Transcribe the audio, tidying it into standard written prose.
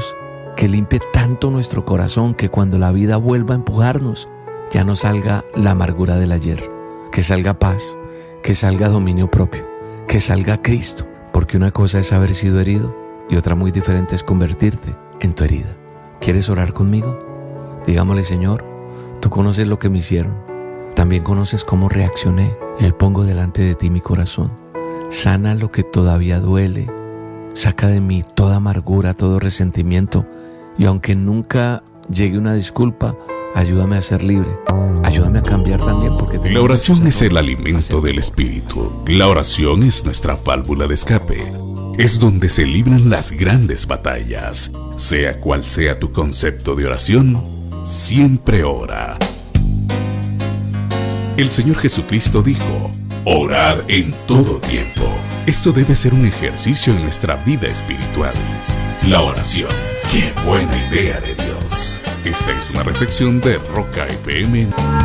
Dios que limpie tanto nuestro corazón que cuando la vida vuelva a empujarnos, ya no salga la amargura del ayer, que salga paz, que salga dominio propio, que salga Cristo, porque una cosa es haber sido herido y otra muy diferente es convertirte en tu herida. ¿Quieres orar conmigo? Digámosle: Señor, tú conoces lo que me hicieron, también conoces cómo reaccioné, y hoy pongo delante de ti mi corazón. Sana lo que todavía duele, saca de mí toda amargura, todo resentimiento, y aunque nunca llegue una disculpa, ayúdame a ser libre, ayúdame a cambiar también, porque la oración es el alimento del espíritu. La oración es nuestra válvula de escape. Es donde se libran las grandes batallas. Sea cual sea tu concepto de oración, siempre ora. El Señor Jesucristo dijo: orad en todo tiempo. Esto debe ser un ejercicio en nuestra vida espiritual. La oración. ¡Qué buena idea de Dios! Esta es una reflexión de Roca FM.